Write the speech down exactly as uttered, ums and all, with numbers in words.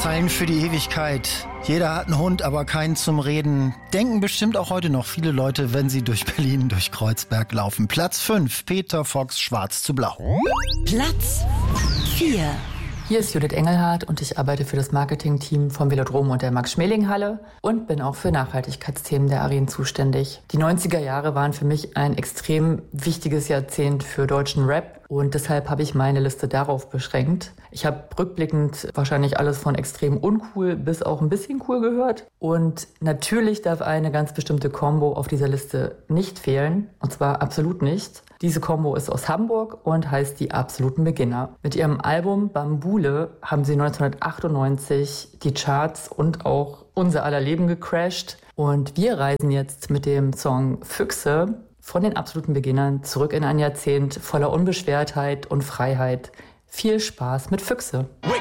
Zeilen für die Ewigkeit. Jeder hat einen Hund, aber keinen zum Reden. Denken bestimmt auch heute noch viele Leute, wenn sie durch Berlin, durch Kreuzberg laufen. Platz fünf, Peter Fox, Schwarz zu Blau. Platz vier. Hier ist Judith Engelhardt und ich arbeite für das Marketingteam vom Velodrom und der Max-Schmeling-Halle und bin auch für Nachhaltigkeitsthemen der Arenen zuständig. Die neunziger Jahre waren für mich ein extrem wichtiges Jahrzehnt für deutschen Rap und deshalb habe ich meine Liste darauf beschränkt. Ich habe rückblickend wahrscheinlich alles von extrem uncool bis auch ein bisschen cool gehört. Und natürlich darf eine ganz bestimmte Combo auf dieser Liste nicht fehlen, und zwar absolut nicht. Diese Combo ist aus Hamburg und heißt die Absoluten Beginner. Mit ihrem Album Bambule haben sie neunzehnhundertachtundneunzig die Charts und auch unser aller Leben gecrashed. Und wir reisen jetzt mit dem Song Füchse von den Absoluten Beginnern zurück in ein Jahrzehnt voller Unbeschwertheit und Freiheit. Viel Spaß mit Füchse.